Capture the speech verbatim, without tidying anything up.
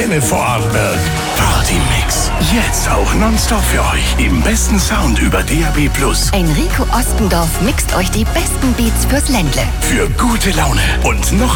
Antenne Vorarlberg. Party-Mix. Jetzt auch nonstop für euch. Im besten Sound über D A B plus. Enrico Ostendorf mixt euch die besten Beats fürs Ländle. Für gute Laune und noch